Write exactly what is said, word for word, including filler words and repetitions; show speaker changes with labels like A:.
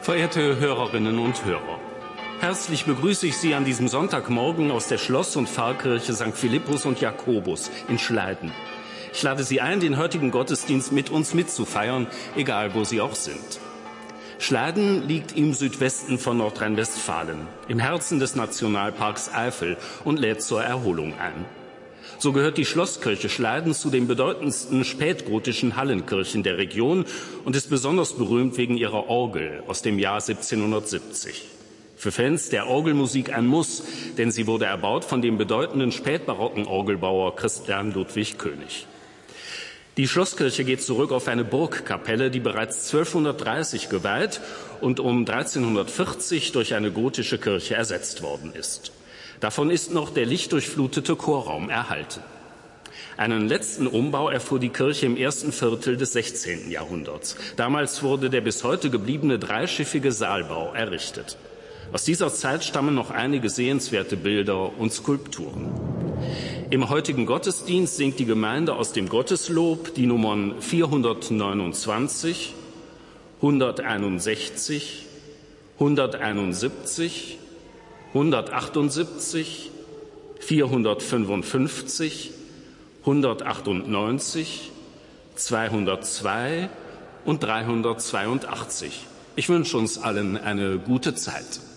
A: Verehrte Hörerinnen und Hörer, herzlich begrüße ich Sie an diesem Sonntagmorgen aus der Schloss- und Pfarrkirche Sankt Philippus und Jakobus in Schleiden. Ich lade Sie ein, den heutigen Gottesdienst mit uns mitzufeiern, egal wo Sie auch sind. Schleiden liegt im Südwesten von Nordrhein-Westfalen, im Herzen des Nationalparks Eifel und lädt zur Erholung ein. So gehört die Schlosskirche Schleiden zu den bedeutendsten spätgotischen Hallenkirchen der Region und ist besonders berühmt wegen ihrer Orgel aus dem Jahr siebzehnhundertsiebzig. Für Fans der Orgelmusik ein Muss, denn sie wurde erbaut von dem bedeutenden spätbarocken Orgelbauer Christian Ludwig König. Die Schlosskirche geht zurück auf eine Burgkapelle, die bereits zwölfhundertdreißig geweiht und um dreizehnhundertvierzig durch eine gotische Kirche ersetzt worden ist. Davon ist noch der lichtdurchflutete Chorraum erhalten. Einen letzten Umbau erfuhr die Kirche im ersten Viertel des sechzehnten Jahrhunderts. Damals wurde der bis heute gebliebene dreischiffige Saalbau errichtet. Aus dieser Zeit stammen noch einige sehenswerte Bilder und Skulpturen. Im heutigen Gottesdienst singt die Gemeinde aus dem Gotteslob die Nummern vierhundertneunundzwanzig, hunderteinundsechzig, hunderteinundsiebzig, hundertachtundsiebzig, vierhundertfünfundfünfzig, hundertachtundneunzig, zweihundertzwei und dreihundertzweiundachtzig. Ich wünsche uns allen eine gute Zeit.